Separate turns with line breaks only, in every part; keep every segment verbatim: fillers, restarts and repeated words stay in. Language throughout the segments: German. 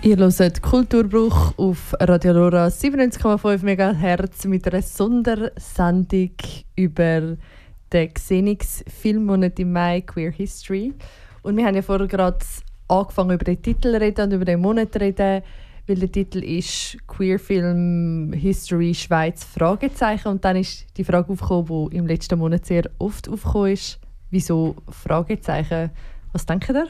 Ihr hört Kulturbruch auf Radio Lora siebenundneunzig Komma fünf Megahertz mit einer Sondersendung über den Xenix-Filmmonat im Mai, Queer History. Und wir haben ja vorher gerade angefangen, über den Titel zu reden und über den Monat zu reden, weil der Titel ist Queer Film History Schweiz Fragezeichen. Und dann ist die Frage aufgekommen, die im letzten Monat sehr oft aufgekommen ist. Wieso Fragezeichen? Was denkt ihr?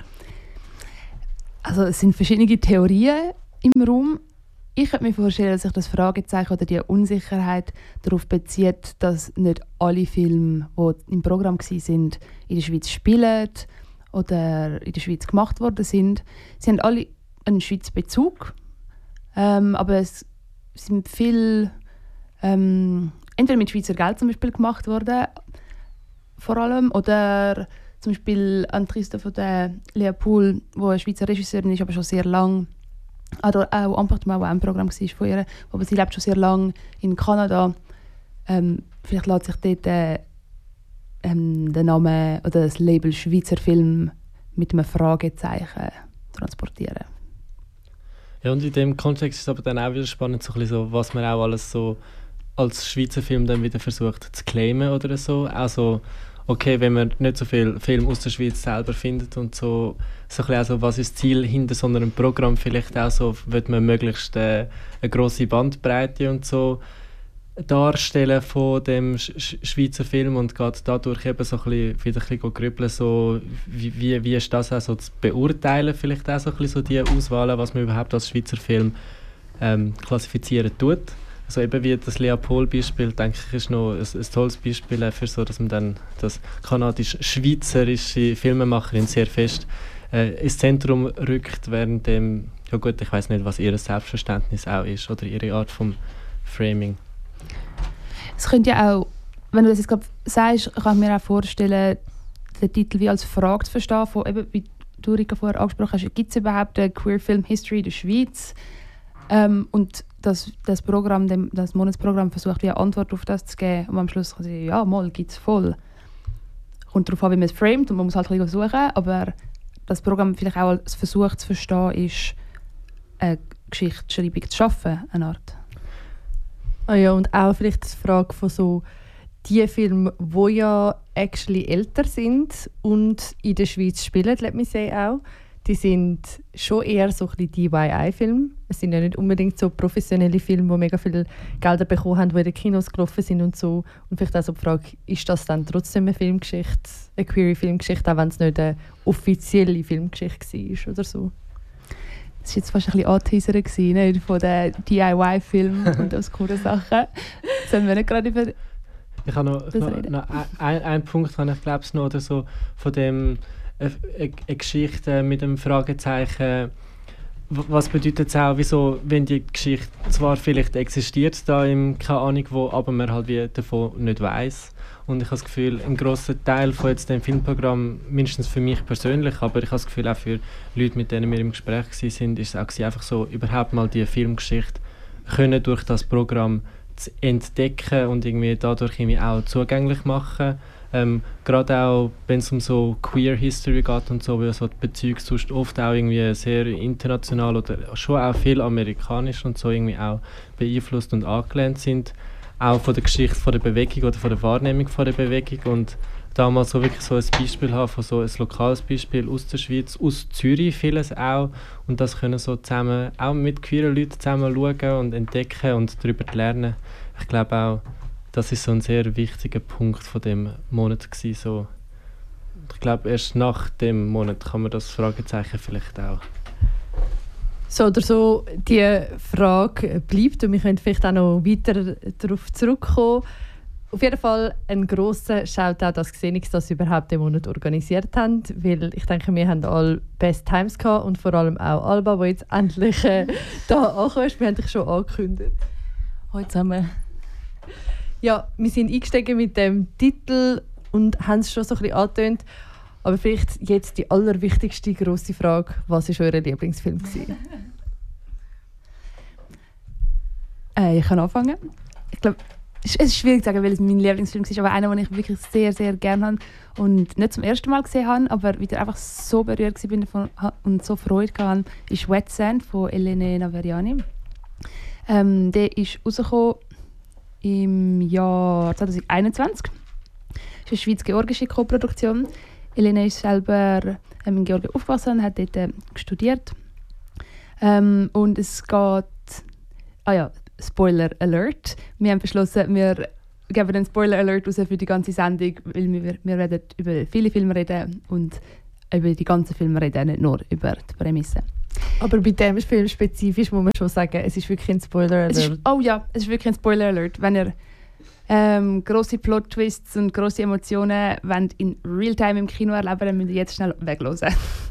Also es sind verschiedene Theorien im Raum. Ich könnte mir vorstellen, dass sich das Fragezeichen oder die Unsicherheit darauf bezieht, dass nicht alle Filme, die im Programm waren, in der Schweiz spielen oder in der Schweiz gemacht worden sind. Sie haben alle einen Schweizer Bezug, ähm, aber es sind viele ähm, entweder mit Schweizer Geld zum Beispiel gemacht worden, vor allem, oder zum Beispiel an Tristan von der Lea Pool, die eine Schweizer Regisseurin ist, aber schon sehr lange, oder auch Emportement, wo auch ein Programm war von ihr, aber sie lebt schon sehr lange in Kanada. Ähm, vielleicht lässt sich dort äh, ähm, der Name oder das Label Schweizer Film mit einem Fragezeichen transportieren.
Ja, und in dem Kontext ist es aber dann auch wieder spannend, so ein bisschen so, was man auch alles so als Schweizer Film dann wieder versucht zu claimen oder so. Also, okay, wenn man nicht so viel Film aus der Schweiz selber findet und so, so ein bisschen auch so, was ist das Ziel hinter so einem Programm, vielleicht auch so, wird man möglichst äh, eine grosse Bandbreite und so darstellen von dem Sch- Schweizer Film und geht dadurch eben so ein bisschen, wieder ein bisschen grübeln, so, wie, wie, wie ist das auch so zu beurteilen, vielleicht auch so ein bisschen so die Auswahlen, was man überhaupt als Schweizer Film ähm, klassifizieren tut. Also eben wie das Lea Pool-Beispiel, denke ich, ist noch ein, ein tolles Beispiel dafür, so, dass man dann das kanadisch-schweizerische Filmemacherin sehr fest äh, ins Zentrum rückt, während dem, ja gut, ich weiß nicht, was ihr Selbstverständnis auch ist oder ihre Art vom Framing.
Es könnte ja auch, wenn du das jetzt gerade sagst, kann ich mir auch vorstellen, den Titel wie als Frage zu verstehen, von, eben, wie du, Rika, vorher angesprochen hast, gibt es überhaupt eine Queer Film History in der Schweiz? Ähm, und das, das, Programm, dem, das Monatsprogramm versucht, wie eine Antwort auf das zu geben. Und am Schluss kann ich sagen, ja, mal, gibt es voll. Kommt darauf an, wie man es framet und man muss halt ein bisschen suchen. Aber das Programm vielleicht auch als Versuch zu verstehen, ist, eine Geschichtsschreibung zu schaffen, eine Art.
Ah ja, und auch vielleicht die Frage von so die Filme, die ja actually älter sind und in der Schweiz spielen, let me say auch, die sind schon eher so ein bisschen D I Y-Filme. Es sind ja nicht unbedingt so professionelle Filme, die mega viel Gelder bekommen haben, die in den Kinos gelaufen sind und so. Und vielleicht auch so die Frage, ist das dann trotzdem eine Filmgeschichte, eine queere Filmgeschichte, auch wenn es nicht eine offizielle Filmgeschichte war oder so?
Das war jetzt fast ein bisschen angeteasert gewesen, von den D I Y-Filmen und aus coolen Sachen. Sollen wir nicht gerade über
ich habe noch, noch, noch ein, ein Punkt, habe ich glaube ich noch, oder so, von dem eine, eine Geschichte mit dem Fragezeichen. Was bedeutet es auch, wieso, wenn die Geschichte zwar vielleicht existiert da im keine Ahnung wo, aber man halt wie davon nicht weiss. Und ich habe das Gefühl, ein grosser Teil von jetzt dem Filmprogramm, mindestens für mich persönlich, aber ich habe das Gefühl auch für Leute, mit denen wir im Gespräch waren, ist es auch einfach so, überhaupt mal die Filmgeschichte können durch das Programm zu entdecken und irgendwie dadurch irgendwie auch zugänglich machen. Ähm, gerade auch, wenn es um so Queer History geht und so, weil so die Bezüge sonst oft auch irgendwie sehr international oder schon auch viel amerikanisch und so irgendwie auch beeinflusst und angelehnt sind. Auch von der Geschichte von der Bewegung oder von der Wahrnehmung von der Bewegung. Und da mal so wirklich so ein Beispiel haben, von so ein lokales Beispiel aus der Schweiz, aus Zürich vieles auch. Und das können so zusammen, auch mit queeren Leuten zusammen schauen und entdecken und darüber lernen. Ich glaube auch, das ist so ein sehr wichtiger Punkt von dem Monat gewesen, so. Ich glaube, erst nach dem Monat kann man das Fragezeichen vielleicht auch.
So oder so, die Frage bleibt und wir können vielleicht auch noch weiter darauf zurückkommen. Auf jeden Fall ein grosser Shoutout an Xenix, dass sie überhaupt den Monat organisiert haben, weil ich denke, wir haben alle Best Times gehabt und vor allem auch Alba, die jetzt endlich äh, da angekommen ist. Wir haben dich schon angekündigt.
Hallo zusammen.
Ja, wir sind eingestiegen mit dem Titel und haben es schon so ein bisschen angetönt. Aber vielleicht jetzt die allerwichtigste grosse Frage: Was war euer Lieblingsfilm?
äh, ich kann anfangen. Ich glaube, Es ist schwierig zu sagen, weil es mein Lieblingsfilm ist, aber einer, den ich wirklich sehr, sehr gerne habe und nicht zum ersten Mal gesehen habe, aber wieder einfach so berührt war und so Freude hatte, ist Wet Sand von Elene Navariani. Ähm, der ist rausgekommen im Jahr zwanzig einundzwanzig. Das ist eine schweiz-georgische Co-Produktion. Elene ist selber ähm, in Georgien aufgewachsen und hat dort äh, studiert. Ähm, und es geht... Ah ja, Spoiler Alert. Wir haben beschlossen, wir geben einen Spoiler Alert raus für die ganze Sendung, weil wir, wir werden über viele Filme reden und über die ganzen Filme reden, nicht nur über die Prämisse.
Aber bei diesem Film spezifisch muss man schon sagen, es ist wirklich ein Spoiler Alert.
Es ist, oh ja, es ist wirklich ein Spoiler Alert. Wenn ihr ähm, grosse Plot-Twists und grosse Emotionen wollt in Realtime im Kino erleben, dann müsst ihr jetzt schnell weglosen.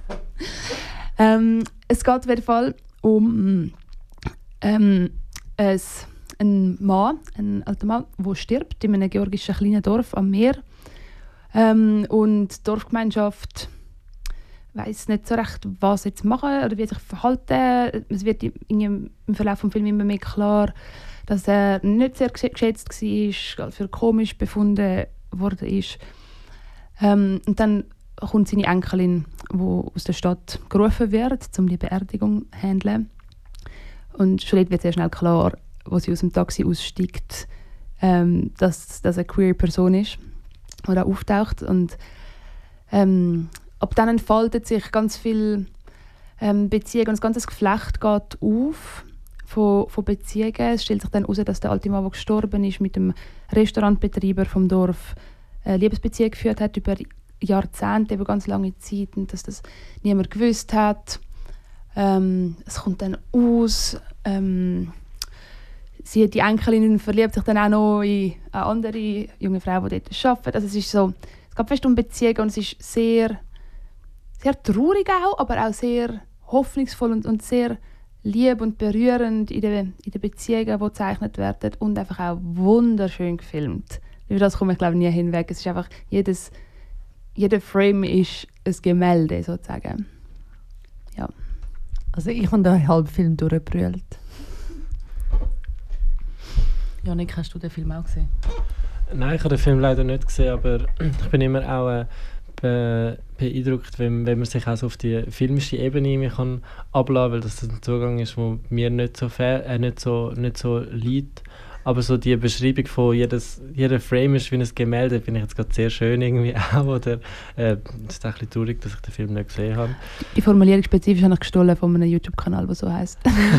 ähm, es geht auf jeden Fall um ähm, Es, ein Mann, ein alter Mann, der stirbt in einem georgischen kleinen Dorf am Meer. Ähm, und die Dorfgemeinschaft weiss nicht so recht, was sie jetzt machen oder wie sich verhalten. Es wird im Verlauf des Films immer mehr klar, dass er nicht sehr geschätzt war, für komisch befunden worden ist. Ähm, und dann kommt seine Enkelin, die aus der Stadt gerufen wird, um die Beerdigung zu handeln. Und schon wird sehr schnell klar, als sie aus dem Taxi aussteigt, ähm, dass das eine queer Person ist, die da auftaucht. Und ähm, ab dann entfaltet sich ganz viel ähm, Beziehungen und das ganze Geflecht geht auf von, von Beziehungen. Es stellt sich dann heraus, dass der alte Mann, der gestorben ist, mit dem Restaurantbetreiber vom Dorf eine Liebesbeziehung geführt hat über Jahrzehnte, über ganz lange Zeit, und dass das niemand gewusst hat. Ähm, es kommt dann aus. Ähm, sie, die Enkelin verliebt sich dann auch noch in eine andere junge Frau, die dort arbeitet. Also es ist so, es geht fest um Beziehungen und es ist sehr, sehr traurig auch, aber auch sehr hoffnungsvoll und, und sehr lieb und berührend in den, in den Beziehungen, die gezeichnet werden und einfach auch wunderschön gefilmt. Über das komme ich glaube nie hinweg. Es ist einfach jedes, jeder Frame ist ein Gemälde sozusagen. Ja.
Also ich habe den halben Film durchgebrüllt.
Janik, hast du den Film auch gesehen?
Nein, ich habe den Film leider nicht gesehen, aber ich bin immer auch äh, be beeindruckt, wenn, wenn man sich auch so auf die filmische Ebene mehr kann ablassen kann, weil das ein Zugang ist, der mir nicht so, äh, nicht so, nicht so liegt. Aber so die Beschreibung von jedes, jeder Frame ist wie ein Gemälde, finde ich jetzt gerade sehr schön irgendwie auch. Oder, äh, es ist auch ein bisschen traurig, dass ich den Film nicht gesehen habe.
Die Formulierung spezifisch habe ich gestohlen von einem YouTube-Kanal, der so heisst.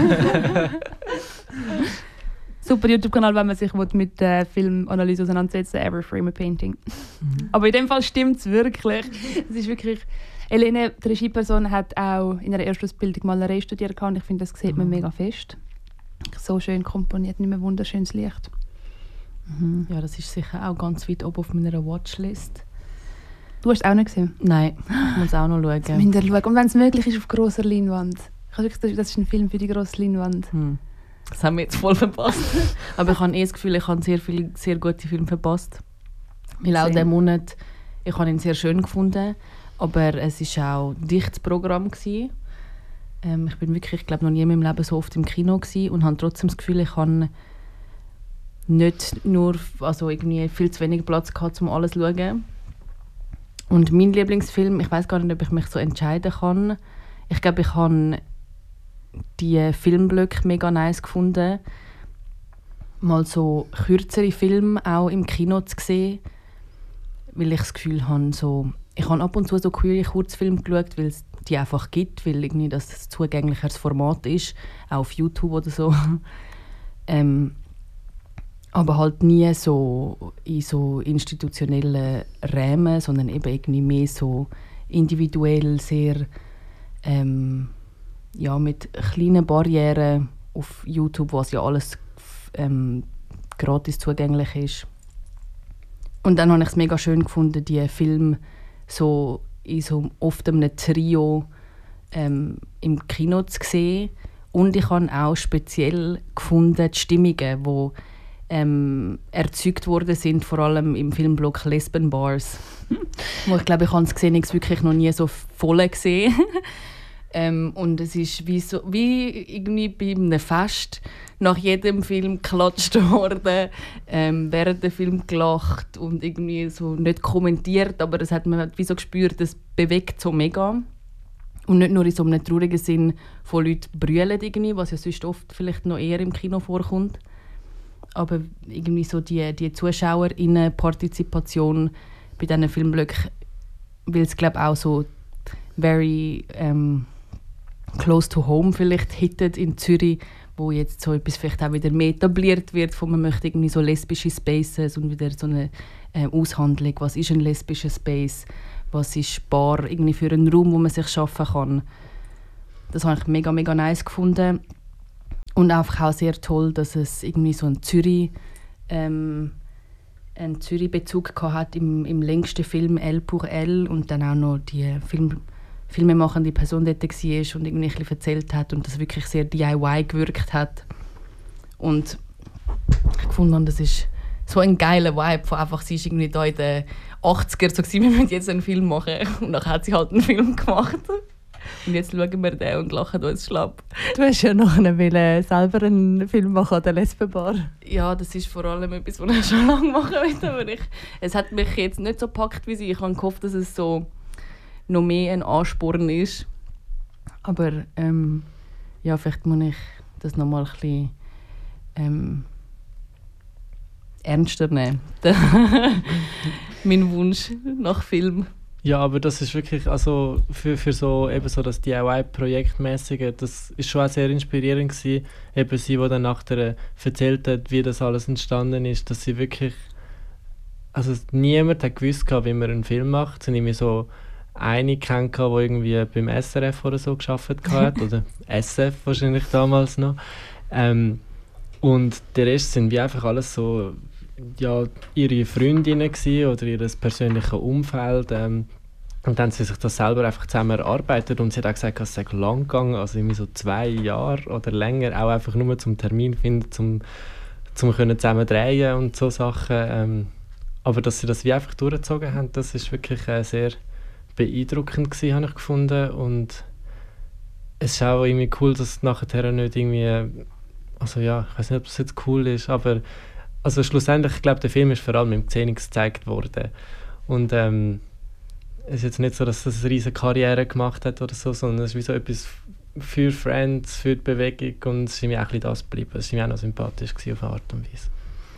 Super YouTube-Kanal, wenn man sich mit der äh, Filmanalyse auseinandersetzt, Every Frame a Painting. Mhm. Aber in dem Fall stimmt es wirklich. Es ist wirklich. Elene, die Regieperson, hat auch in ihrer Erstausbildung Malerei studiert und ich finde, das sieht man mega fest. So schön komponiert, nicht mehr wunderschönes Licht.
Mhm. Ja, das ist sicher auch ganz weit oben auf meiner Watchlist.
Du hast es auch nicht gesehen?
Nein, ich muss auch noch schauen.
Das müsst ihr schauen. Und wenn es möglich ist, auf grosser Leinwand. Das ist ein Film für die grosse Leinwand.
Hm. Das haben wir jetzt voll verpasst. Aber ich habe eh das Gefühl, ich habe sehr viele sehr gute Filme verpasst. Weil auch diesen Monat, ich habe ihn sehr schön gefunden, aber es war auch ein dichtes Programm gewesen. Ähm, ich bin wirklich, ich glaube, noch nie in meinem Leben so oft im Kino gewesen und habe trotzdem das Gefühl, ich habe nicht nur, also irgendwie viel zu wenig Platz gehabt, um alles zu schauen. Und mein Lieblingsfilm, ich weiß gar nicht, ob ich mich so entscheiden kann. Ich glaube, ich habe die Filmblöcke mega nice gefunden, mal so kürzere Filme auch im Kino zu sehen, weil ich das Gefühl habe, so, ich habe ab und zu so queere Kurzfilme geschaut, weil es die einfach gibt, weil irgendwie das ein zugänglicheres Format ist, auch auf YouTube oder so. ähm, aber halt nie so in so institutionellen Rähmen, sondern eben irgendwie mehr so individuell, sehr ähm, ja, mit kleinen Barrieren auf YouTube, wo ja alles ähm, gratis zugänglich ist. Und dann habe ich es mega schön gefunden, die Filme so in so oft einem Trio ähm, im Kino zu sehen. Und ich habe auch speziell gefunden, die Stimmungen, die ähm, erzeugt worden sind, vor allem im Filmblock Lesben Bars. Wo ich glaube, ich habe es gesehen, ich wirklich noch nie so voll gesehen. Ähm, und es ist wie, so, wie irgendwie bei einem Fest nach jedem Film geklatscht worden, ähm, während dem Film gelacht und irgendwie so nicht kommentiert, aber es hat man hat wie so gespürt, es bewegt so mega. Und nicht nur in so einem traurigen Sinn von Leuten brüllen irgendwie, was ja sonst oft vielleicht noch eher im Kino vorkommt. Aber irgendwie so die, die ZuschauerInnen-Partizipation bei diesen Filmblöcken, weil es glaube auch so very ähm, close to home vielleicht hittet in Zürich, wo jetzt so etwas vielleicht auch wieder mehr etabliert wird, wo man möchte irgendwie so lesbische Spaces und wieder so eine äh, Aushandlung, was ist ein lesbischer Space, was ist Bar irgendwie für einen Raum, wo man sich schaffen kann. Das habe ich mega, mega nice gefunden. Und einfach auch sehr toll, dass es irgendwie so einen Zürich, ähm, einen Zürich-Bezug hat im, im längsten Film «Elle pour Elle» und dann auch noch die Film, filmemachende Person dort war und irgendwie ein bisschen erzählt hat und das wirklich sehr D I Y gewirkt hat. Und ich fand, das ist so ein geiler Vibe von einfach, sie ist irgendwie da in den achtziger so gewesen, wir müssen jetzt einen Film machen und dann hat sie halt einen Film gemacht. Und jetzt schauen wir den und lachen uns schlapp.
Du hast ja noch wollen, selber einen Film machen an der Lesbenbar.
Ja, das ist vor allem etwas, was ich schon lange machen möchte. Aber ich, es hat mich jetzt nicht so gepackt wie sie. Ich habe gehofft, dass es so noch mehr ein Ansporn ist. Aber ähm, ja, vielleicht muss ich das noch mal ein bisschen ähm, ernster nehmen. Mein Wunsch nach Film.
Ja, aber das ist wirklich, also für, für so, eben so das D I Y-Projektmäßige, das ist schon auch sehr inspirierend gewesen. Eben sie, die dann nachher erzählt hat, wie das alles entstanden ist, dass sie wirklich, also niemand hat gewusst, wie man einen Film macht. Es sind irgendwie so eine kennt, die irgendwie beim S R F oder so gearbeitet hat, oder S F wahrscheinlich damals noch. Ähm, und der Rest sind wie einfach alles so, ja, ihre Freundinnen gewesen, oder ihr persönliches Umfeld. Ähm, und dann haben sie sich das selber einfach zusammen erarbeitet und sie hat auch gesagt, es sei lang gegangen, also irgendwie so zwei Jahre oder länger, auch einfach nur zum Termin finden, zum, zum können zusammen drehen und so Sachen. Ähm, aber dass sie das wie einfach durchgezogen haben, das ist wirklich äh, sehr beeindruckend gewesen, habe ich gefunden. Und es ist auch irgendwie cool, dass es nachher nicht irgendwie, also ja, ich weiß nicht, ob das jetzt cool ist, aber also schlussendlich, ich glaube, der Film ist vor allem im Xenix gezeigt worden. Und ähm, es ist jetzt nicht so, dass es eine riesige Karriere gemacht hat oder so, sondern es ist wie so etwas für Friends, für die Bewegung und es ist mir auch ein bisschen das geblieben. Es war mir auch noch sympathisch gewesen, auf eine Art und Weise.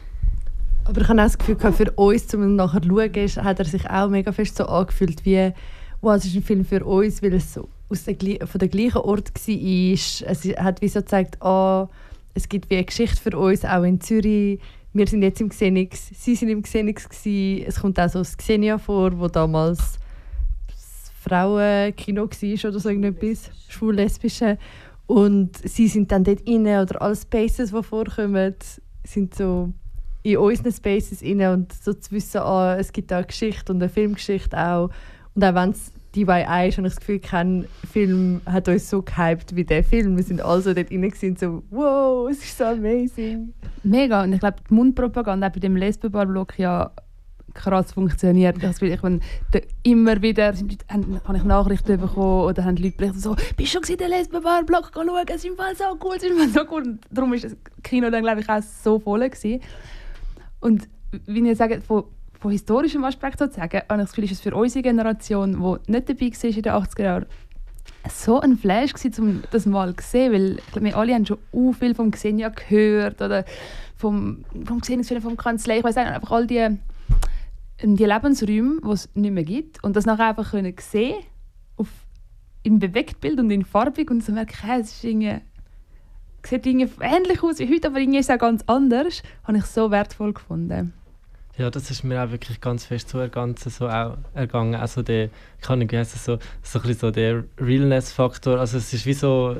Aber ich habe auch das Gefühl, für uns, um nachher zu schauen, hat er sich auch mega fest so angefühlt wie wow, es ist ein Film für uns, weil es so aus der, von der gleichen Ort war. Es hat wie so gezeigt, oh, es gibt wie eine Geschichte für uns, auch in Zürich. Wir sind jetzt im Xenix, sie sind im Xenix gewesen. Es kommt auch so das Xenia vor, wo damals das Frauenkino war oder so irgendetwas, schwul-lesbische. Und sie sind dann dort inne oder alle Spaces, die vorkommen, sind so in unseren Spaces inne und so zu wissen, ah, es gibt auch eine Geschichte und eine Filmgeschichte auch. Und auch wenn es D Y I ist, habe ich das Gefühl, kein Film hat uns so gehypt wie der Film. Wir sind alle so dort rein und so, wow, es ist so amazing.
Mega. Und ich glaube, die Mundpropaganda bei dem Lesbenbar-Blog ja krass funktioniert. Ich meine, immer wieder habe ich Nachrichten bekommen oder haben Leute berichtet, so, bist du schon in den Lesbenbar-Blog schauen? Es ist so cool, es ist so cool. Und darum war das Kino dann, glaube ich, auch so voll gewesen. Und wie ich sage, von Von historischem Aspekt sozusagen, habe ich das Gefühl, ist es für unsere Generation, die nicht dabei war in den achtziger Jahren, so ein Flash gewesen, um das mal zu sehen, weil ich glaube, wir alle haben schon so viel vom Xenia gehört oder vom, vom Xenia, vom Kanzlei, ich weiss nicht, einfach all die, die Lebensräume, die es nicht mehr gibt und das nachher einfach können sehen, auf, in Bewegtbild und in farbig und so merken, hey, es ist irgendwie, sieht irgendwie ähnlich aus wie heute, aber irgendwie ist es auch ganz anders, habe ich so wertvoll gefunden.
Ja, das ist mir auch wirklich ganz fest so ergangen, so auch ergangen. Also der, kann ich sagen, so, so ein bisschen so der Realness-Faktor. Also es ist wie so,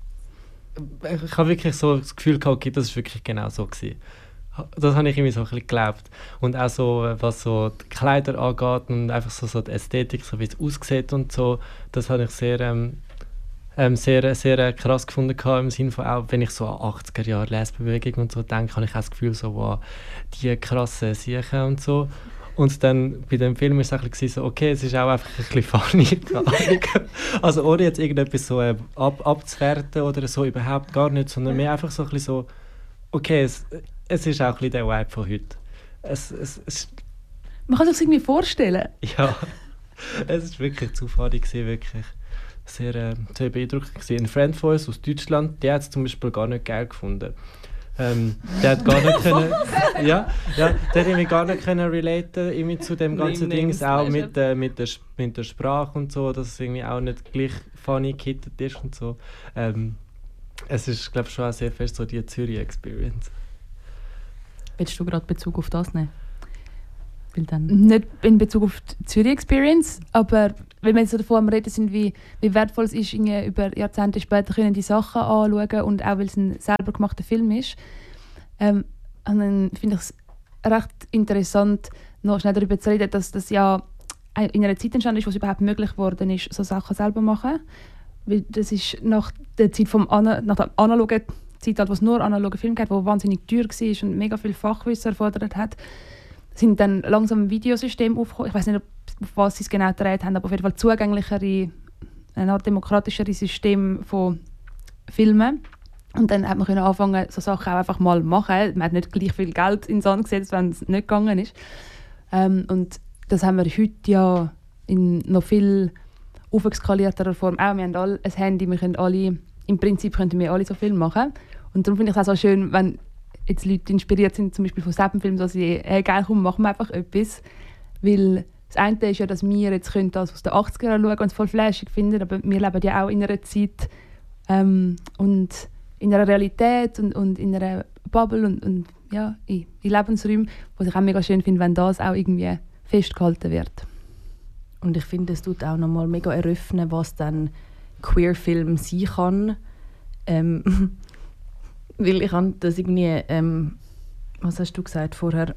ich habe wirklich so das Gefühl gehabt, okay, das ist wirklich genau so gewesen. Das habe ich irgendwie so ein bisschen geglaubt. Und auch so, was so die Kleider angeht und einfach so, so die Ästhetik, so wie es aussieht und so, das habe ich sehr, ähm, ähm, sehr, sehr krass gefunden gehabt, im Sinne von auch, wenn ich so an achtziger Jahre Lesbenbewegung und so denke, habe ich auch das Gefühl so, wow, die krassen Siechen und so. Und dann bei dem Film war es auch ein bisschen so, okay, es ist auch einfach ein bisschen funny. Also ohne jetzt irgendetwas so äh, ab, abzuwerten oder so, überhaupt gar nicht, sondern mehr einfach so ein bisschen so, okay, es, es ist auch ein bisschen der Vibe von heute. Es, es, es,
Man kann sich das irgendwie vorstellen.
Ja, es war wirklich zu funny, wirklich. Sehr, äh, sehr beeindruckend gewesen. Ein Freund von uns aus Deutschland, der hat es zum Beispiel gar nicht geil gefunden. Ähm, der hat gar nicht können, ja, ja, der hat irgendwie gar nicht können relaten irgendwie zu dem ganzen Ding, auch mit, äh, mit, der, mit der Sprache und so, dass es irgendwie auch nicht gleich funny gehittet ist und so. Ähm, es ist, glaube ich, schon auch sehr fest so die Zürich-Experience.
Willst du gerade Bezug auf das nehmen? Weil dann
Nicht in Bezug auf die Zürich-Experience, aber wenn wir jetzt so davon am Reden sind, wie, wie wertvoll es ist, irgendwie über Jahrzehnte später können die Sachen anschauen und auch weil es ein selber gemachter Film ist, ähm, dann finde ich es recht interessant, noch schnell darüber zu reden, dass das ja in einer Zeit entstanden ist, wo es überhaupt möglich geworden ist, so Sachen selber zu machen. Weil das ist nach der Zeit vom Ana- nach der analogen Zeitalter, wo es nur analoge Filme gab, wo wahnsinnig teuer war und mega viel Fachwissen erfordert hat, sind dann langsam Videosysteme aufgekommen. Ich weiß nicht, auf was sie es genau gedreht haben, aber auf jeden Fall zugänglichere, eine Art demokratischere System von Filmen. Und dann hat man können anfangen, so Sachen auch einfach mal machen. Man hat nicht gleich viel Geld in den Sand gesetzt, wenn es nicht gegangen ist. Ähm, und das haben wir heute ja in noch viel aufgeskalierterer Form auch. Wir haben alle ein Handy, wir können alle, im Prinzip könnten wir alle so viel machen. Und darum finde ich es auch so schön, wenn jetzt Leute inspiriert sind, zum Beispiel von Seppenfilmen, dass sie, hey, geil, komm, machen wir einfach etwas. Weil das eine ist ja, dass wir jetzt können das aus den achtziger Jahren schauen und es voll flashig finden, aber wir leben ja auch in einer Zeit ähm, und in einer Realität und, und in einer Bubble und, und ja, in, in Lebensräumen, wo ich auch mega schön finde, wenn das auch irgendwie festgehalten wird.
Und ich finde, es tut auch nochmal mega eröffnen, was dann Queer-Film sein kann. Ähm, weil ich habe das irgendwie, ähm, was hast du gesagt vorher,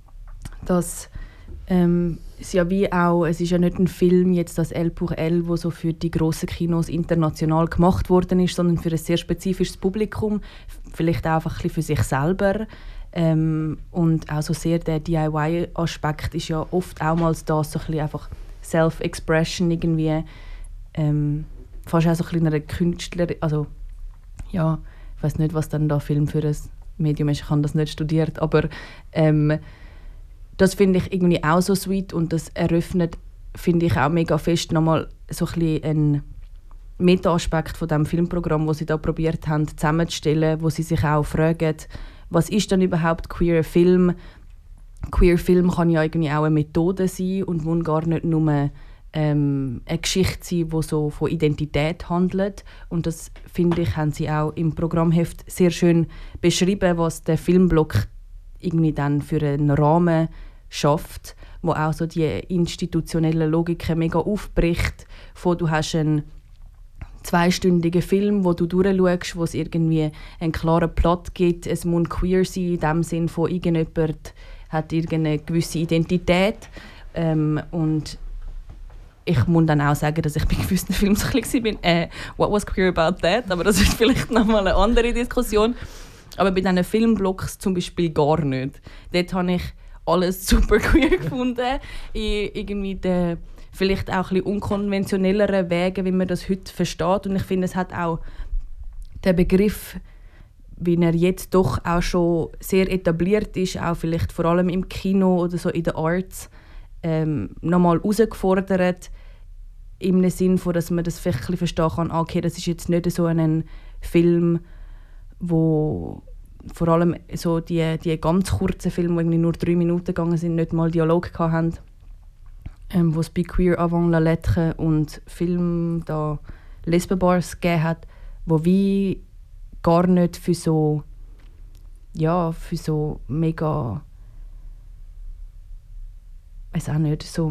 dass ähm, es ja wie auch, es ist ja nicht ein Film, jetzt das L pour L, wo so für die grossen Kinos international gemacht worden ist, sondern für ein sehr spezifisches Publikum, vielleicht auch einfach ein bisschen für sich selber. Ähm, und auch so sehr der D I Y-Aspekt ist ja oft auch mal das, so ein bisschen einfach Self-Expression irgendwie, ähm, fast auch so ein bisschen eine Künstler, also ja, ich weiß nicht, was dann da Film für ein Medium ist, ich habe das nicht studiert, aber ähm, das finde ich irgendwie auch so sweet und das eröffnet, finde ich auch mega fest nochmal so ein bisschen einen Meta-Aspekt von dem Filmprogramm, das sie da probiert haben zusammenzustellen, wo sie sich auch fragen, was ist denn überhaupt queer Film? Queer Film kann ja irgendwie auch eine Methode sein und muss gar nicht nur ähm, eine Geschichte sein, die so von Identität handelt. Und das, finde ich, haben sie auch im Programmheft sehr schön beschrieben, was der Filmblock irgendwie dann für einen Rahmen schafft, wo auch so die institutionelle Logiken mega aufbricht. Von, du hast einen zweistündigen Film, wo du durchschaust, wo es irgendwie einen klaren Plot gibt. Es muss queer sein, in dem Sinn von irgendjemand hat irgendeine gewisse Identität. Ähm, und ich muss dann auch sagen, dass ich bei gewissen Filmen so ein bisschen bin, äh, what was queer about that? Aber das ist vielleicht nochmal eine andere Diskussion. Aber bei diesen Filmblocks zum Beispiel gar nicht. Dort habe ich alles super queer gefunden. In irgendwie den vielleicht auch ein bisschen unkonventionelleren Wegen, wie man das heute versteht. Und ich finde, es hat auch der Begriff, wie er jetzt doch auch schon sehr etabliert ist, auch vielleicht vor allem im Kino oder so in den Arts, ähm, nochmal herausgefordert, im Sinne von, dass man das vielleicht ein bisschen verstehen kann, okay, das ist jetzt nicht so ein Film, wo vor allem so die, die ganz kurzen Filme, die irgendwie nur drei Minuten gegangen sind, nicht mal Dialog hatten, ähm, wo es bei Queer Avant la Lettre und Film da Lesbenbars gegeben hat, wo wie gar nicht für so ja, für so mega weiß auch nicht, so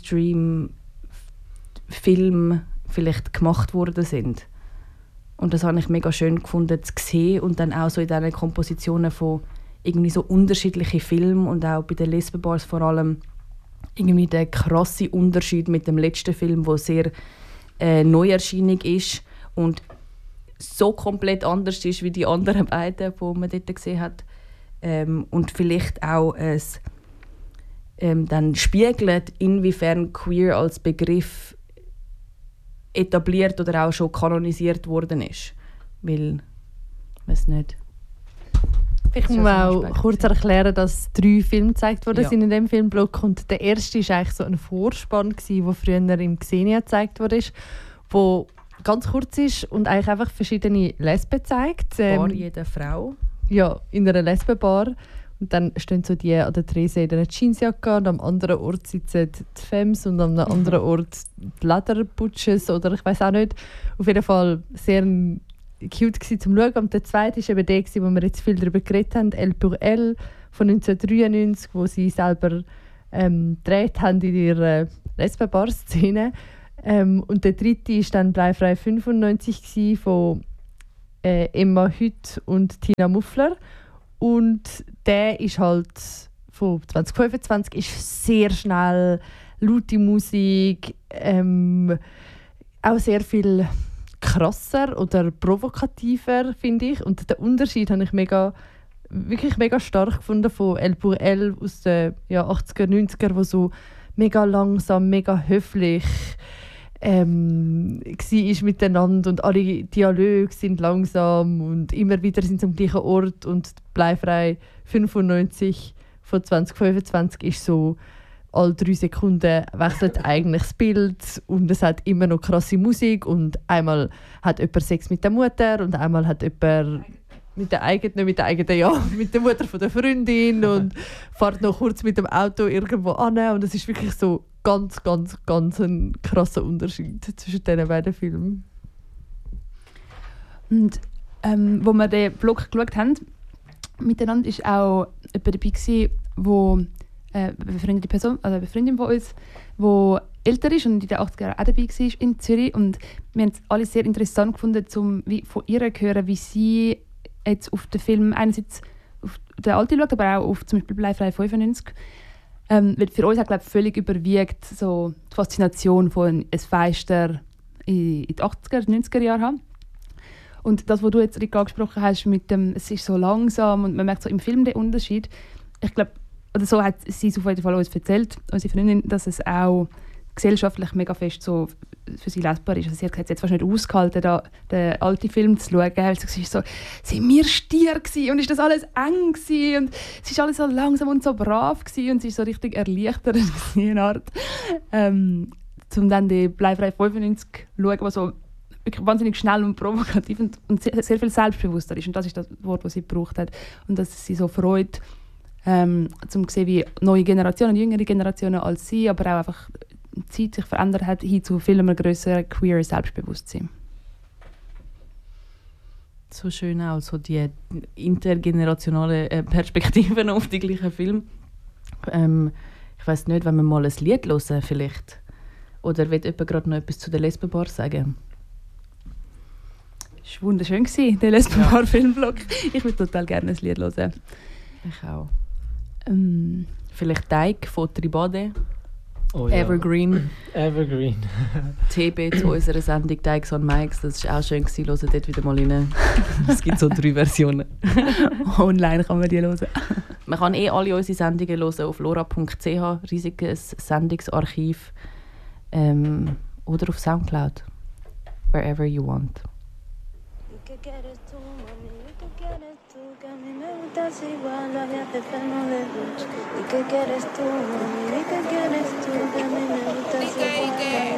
Mainstream-Filme vielleicht gemacht worden sind. Und das habe ich mega schön gefunden zu sehen und dann auch so in diesen Kompositionen von irgendwie so unterschiedlichen Filmen und auch bei den Lesbenbars vor allem irgendwie der krasse Unterschied mit dem letzten Film, wo sehr äh, Neuerscheinung ist und so komplett anders ist wie die anderen beiden, die man dort gesehen hat. Ähm, und vielleicht auch ein ähm, dann spiegelt, inwiefern queer als Begriff etabliert oder auch schon kanonisiert worden ist. Weil, ich weiß nicht.
Ich muss auch kurz erklären, dass drei Filme gezeigt wurden ja. sind in diesem Filmblock. Und der erste war eigentlich so ein Vorspann, der früher im Xenia gezeigt wurde, der ganz kurz ist und eigentlich einfach verschiedene Lesben zeigt.
Ähm, Bar jede Frau.
Ja, in einer Lesbenbar. Und dann stehen so die an der Trese in einer Jeansjacke und am anderen Ort sitzen die Femmes und am anderen Ort die Lederbutches oder ich weiß auch nicht. Auf jeden Fall sehr cute gewesen zum Schauen. Und der zweite war eben der, wo wir jetzt viel darüber geredet haben, Elle pour Elle von neunzehnhundertdreiundneunzig, wo sie selber ähm, gedreht haben in ihrer Lesbenbar-Szene. Ähm, und der dritte war dann Bleifrei fünfundneunzig gewesen, von äh, Emma Hütt und Tina Muffler. Und der ist halt von zwanzig fünfundzwanzig ist sehr schnell, laute Musik, ähm, auch sehr viel krasser oder provokativer, finde ich. Und den Unterschied habe ich mega, wirklich mega stark gefunden von Elle pour Elle aus den ja, achtziger, neunziger, wo so mega langsam, mega höflich ähm, war miteinander und alle Dialoge sind langsam und immer wieder sind sie am gleichen Ort und Bleifrei fünfundneunzig von zwanzig fünfundzwanzig ist so, alle drei Sekunden wechselt eigentlich das Bild und es hat immer noch krasse Musik und einmal hat jemand Sex mit der Mutter und einmal hat jemand mit der eigenen, nicht mit der eigenen, ja, mit der Mutter von der Freundin und fährt noch kurz mit dem Auto irgendwo an und es ist wirklich so ganz, ganz, ganz ein krasser Unterschied zwischen diesen beiden Filmen.
Und ähm, wo wir den Vlog geschaut haben, miteinander ist auch jemand dabei gewesen, wo äh, eine befreundete Person, also eine Freundin von uns, die älter ist und in den achtziger Jahren auch dabei war in Zürich. Und wir haben es alle sehr interessant gefunden, um wie von ihr zu hören, wie sie jetzt auf den Film einerseits auf den alten schaut, aber auch auf zum Beispiel Bleifrei fünfundneunzig. Ähm, weil für uns hat, glaube ich, völlig überwiegt so die Faszination von ein Feister in, in den achtziger, neunziger Jahren haben. Und das, was du jetzt Rick, angesprochen hast, mit dem, es ist so langsam und man merkt so im Film den Unterschied. Ich glaube, oder so hat sie es auf jeden Fall uns erzählt, unsere Freundin, dass es auch gesellschaftlich mega fest so für sie lesbar ist. Also sie hat gesagt, sie hat fast nicht ausgehalten, da, den alten Film zu schauen. Weil sie war so, sind wir Stier gewesen und ist das alles eng gewesen und es ist alles so langsam und so brav gewesen und sie ist so richtig erleichtert in einer Art. Ähm, um dann die Bleifrei fünfundneunzig zu schauen, was so wirklich wahnsinnig schnell und provokativ und, und sehr, sehr viel selbstbewusster ist. Und das ist das Wort, das sie gebraucht hat. Und dass sie so freut, ähm, um zu sehen, wie neue Generationen, jüngere Generationen als sie, aber auch einfach die Zeit sich verändert hat, hin zu viel mehr grösseren queer Selbstbewusstsein.
So schön auch, so die intergenerationalen äh, Perspektiven auf die gleichen Filme. Ähm, ich weiss nicht, wenn wir mal ein Lied hören vielleicht. Oder will jemand gerade noch etwas zu der Lesbenbar sagen?
Es war wunderschön, der Lesbenbar-Filmblog. Ich würde total gerne ein Lied hören.
Ich auch.
Ähm.
Vielleicht Teig von Tribade.
Oh, ja.
Evergreen.
Evergreen.
T B zu unserer Sendung Teigs on Mikes. Das war auch schön. Hört dort wieder mal rein. Es gibt so drei Versionen.
Online kann man die hören.
Man kann eh alle unsere Sendungen hören auf lora punkt c h. Riesiges Sendungsarchiv. Ähm, oder auf Soundcloud. Wherever you want. Igual había no de ducha. ¿Y qué quieres tú, mami? ¿Y qué quieres tú? Que a mí me gusta igual.